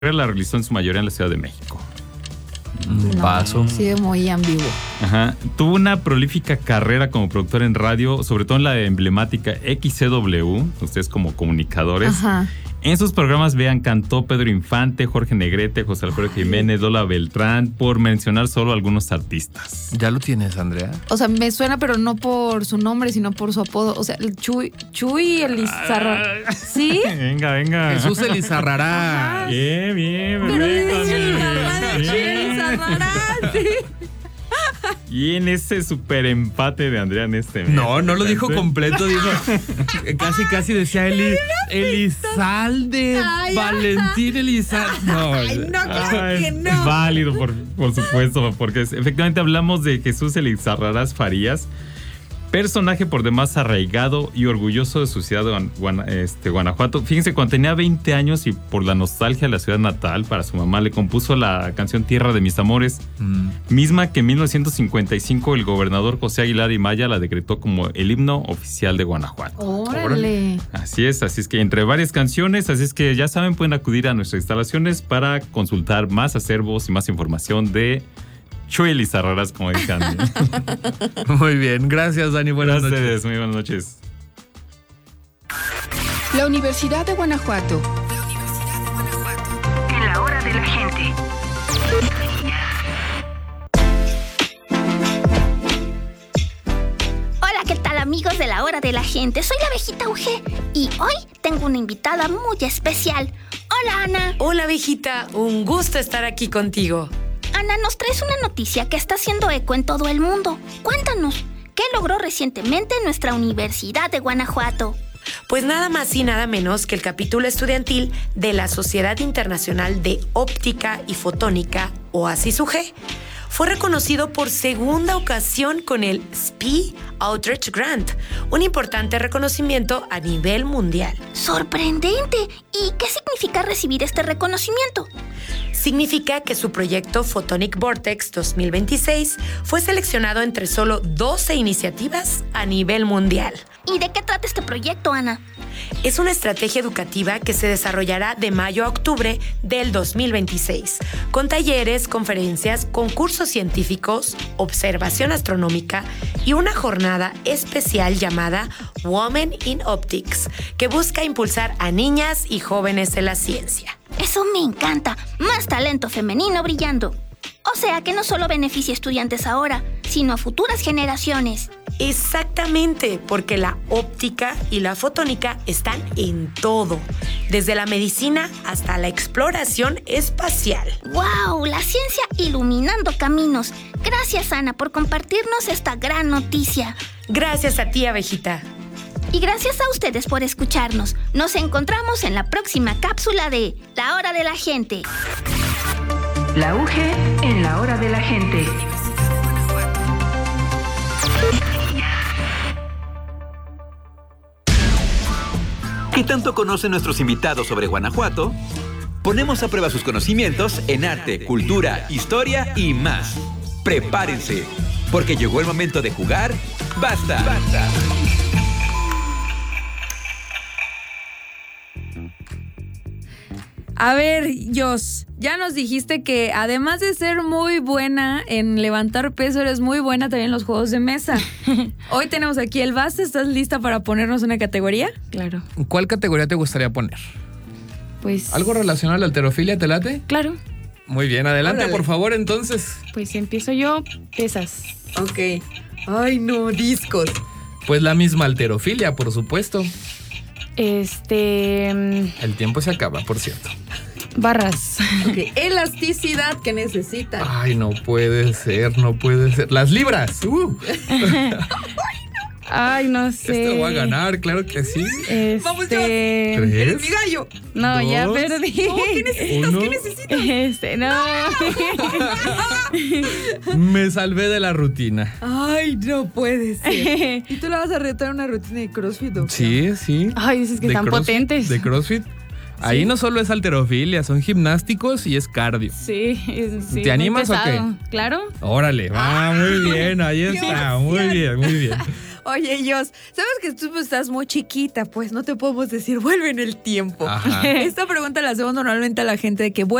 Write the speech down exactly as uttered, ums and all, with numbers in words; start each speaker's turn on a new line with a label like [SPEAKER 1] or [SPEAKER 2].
[SPEAKER 1] la realizó en su mayoría en la Ciudad de México.
[SPEAKER 2] No, paso.
[SPEAKER 3] Sí, muy ambiguo.
[SPEAKER 1] Ajá. Tuvo una prolífica carrera como productor en radio, sobre todo en la emblemática X C W, ustedes como comunicadores.
[SPEAKER 3] Ajá.
[SPEAKER 1] En sus programas, vean, cantó Pedro Infante, Jorge Negrete, José Alfredo Jiménez, Lola Beltrán, por mencionar solo algunos artistas.
[SPEAKER 2] ¿Ya lo tienes, Andrea?
[SPEAKER 3] O sea, me suena, pero no por su nombre, sino por su apodo. O sea, el Chuy, Chuy Elizarrarás. ¿Sí?
[SPEAKER 1] Venga, venga.
[SPEAKER 2] Jesús Elizarrarás.
[SPEAKER 1] Bien, bien,
[SPEAKER 3] Pero le
[SPEAKER 1] perfecto,
[SPEAKER 3] dicen
[SPEAKER 1] Andrea.
[SPEAKER 3] la madre Chuy
[SPEAKER 1] Bien.
[SPEAKER 3] Elizarrarás, sí.
[SPEAKER 1] Y en ese super empate de Andrea en este.
[SPEAKER 2] No, no lo dijo
[SPEAKER 1] ¿sí?
[SPEAKER 2] completo, dijo. Casi, casi decía Eli, Elizalde,
[SPEAKER 3] Ay,
[SPEAKER 2] Valentín Elizalde. No,
[SPEAKER 3] Ay, no, claro
[SPEAKER 1] Ay,
[SPEAKER 3] que no.
[SPEAKER 1] Válido, por, por supuesto, porque es- efectivamente hablamos de Jesús Elizarrarás Farías, personaje por demás arraigado y orgulloso de su ciudad de Guan- Guana- este, Guanajuato. Fíjense, cuando tenía veinte años y por la nostalgia de la ciudad natal, para su mamá le compuso la canción Tierra de mis amores,
[SPEAKER 2] Mm.
[SPEAKER 1] misma que en mil novecientos cincuenta y cinco el gobernador José Aguilar y Maya la decretó como el himno oficial de Guanajuato.
[SPEAKER 3] Órale.
[SPEAKER 1] Así es, así es que entre varias canciones, así es que ya saben, pueden acudir a nuestras instalaciones para consultar más acervos y más información de Chuy Elizarrarás, como dije antes.
[SPEAKER 2] Muy bien, gracias, Dani. Buenas
[SPEAKER 1] Buenas
[SPEAKER 2] noches.
[SPEAKER 1] noches, muy buenas noches.
[SPEAKER 4] La Universidad de Guanajuato.
[SPEAKER 5] En la hora de la gente.
[SPEAKER 6] Hola, ¿qué tal, amigos de la hora de la gente? Soy la abejita U G y hoy tengo una invitada muy especial. Hola, Ana.
[SPEAKER 7] Hola, viejita. Un gusto estar aquí contigo.
[SPEAKER 6] Ana, nos traes una noticia que está haciendo eco en todo el mundo. Cuéntanos, ¿qué logró recientemente nuestra Universidad de Guanajuato?
[SPEAKER 7] Pues nada más y nada menos que el capítulo estudiantil de la Sociedad Internacional de Óptica y Fotónica, o ASIS U G, fue reconocido por segunda ocasión con el S P I Outreach Grant, un importante reconocimiento a nivel mundial.
[SPEAKER 6] ¡Sorprendente! ¿Y qué significa recibir este reconocimiento?
[SPEAKER 7] Significa que su proyecto Photonic Vortex dos mil veintiséis fue seleccionado entre solo doce iniciativas a nivel mundial.
[SPEAKER 6] ¿Y de qué trata este proyecto, Ana?
[SPEAKER 7] Es una estrategia educativa que se desarrollará de mayo a octubre del dos mil veintiséis, con talleres, conferencias, concursos científicos, observación astronómica y una jornada especial llamada Women in Optics, que busca impulsar a niñas y jóvenes en la ciencia.
[SPEAKER 6] Eso me encanta. Más talento femenino brillando. O sea que no solo beneficia a estudiantes ahora, sino a futuras generaciones.
[SPEAKER 7] Exactamente, porque la óptica y la fotónica están en todo, desde la medicina hasta la exploración espacial.
[SPEAKER 6] ¡Wow! La ciencia iluminando caminos. Gracias, Ana, por compartirnos esta gran noticia.
[SPEAKER 7] Gracias a ti, abejita.
[SPEAKER 6] Y gracias a ustedes por escucharnos. Nos encontramos en la próxima cápsula de La Hora de la Gente.
[SPEAKER 5] La U G en la hora de la gente.
[SPEAKER 8] ¿Qué tanto conocen nuestros invitados sobre Guanajuato? Ponemos a prueba sus conocimientos en arte, cultura, historia y más. Prepárense, porque llegó el momento de jugar. ¡Basta! ¡Basta!
[SPEAKER 3] A ver, Jos, ya nos dijiste que además de ser muy buena en levantar peso, eres muy buena también en los juegos de mesa. Hoy tenemos aquí el Basta. ¿Estás lista para ponernos una categoría?
[SPEAKER 9] Claro.
[SPEAKER 2] ¿Cuál categoría te gustaría poner?
[SPEAKER 9] Pues.
[SPEAKER 2] ¿Algo relacionado a la halterofilia, te late?
[SPEAKER 9] Claro.
[SPEAKER 2] Muy bien, adelante,
[SPEAKER 3] Órale.
[SPEAKER 2] por favor, entonces.
[SPEAKER 9] Pues empiezo yo. Pesas.
[SPEAKER 3] Ok. Ay, no, discos.
[SPEAKER 2] Pues la misma halterofilia, por supuesto.
[SPEAKER 9] Este.
[SPEAKER 2] El tiempo se acaba, por cierto.
[SPEAKER 9] Barras.
[SPEAKER 3] Ok. Elasticidad que necesitas.
[SPEAKER 2] Ay, no puede ser, no puede ser. Las libras. Uh.
[SPEAKER 9] Ay, no sé.
[SPEAKER 2] Esto voy a ganar, claro que sí.
[SPEAKER 9] Este.
[SPEAKER 3] Vamos, Jos. Eres mi
[SPEAKER 2] ¿Tres?
[SPEAKER 3] gallo.
[SPEAKER 9] No,
[SPEAKER 2] Dos.
[SPEAKER 9] ya perdí.
[SPEAKER 3] No, ¿qué necesitas?
[SPEAKER 2] Uno.
[SPEAKER 3] ¿Qué necesitas?
[SPEAKER 9] Este, no.
[SPEAKER 2] Me salvé de la rutina.
[SPEAKER 3] Ay, no puede ser. ¿Y tú la vas a retar una rutina de CrossFit o qué?
[SPEAKER 2] Sí, sí.
[SPEAKER 9] Ay, dices que
[SPEAKER 2] De
[SPEAKER 9] están
[SPEAKER 2] crossfit,
[SPEAKER 9] potentes.
[SPEAKER 2] De CrossFit. Ahí no solo es halterofilia, son gimnásticos y es cardio.
[SPEAKER 9] Sí, es- sí.
[SPEAKER 2] ¿Te
[SPEAKER 9] muy
[SPEAKER 2] animas o qué?
[SPEAKER 9] pesado. Claro.
[SPEAKER 2] Órale, va, muy bien, ahí está, muy bien, muy bien.
[SPEAKER 3] Oye, Jos, sabes que tú estás muy chiquita, pues no te podemos decir vuelve en el tiempo.
[SPEAKER 2] Ajá.
[SPEAKER 3] Esta pregunta la hacemos normalmente a la gente de que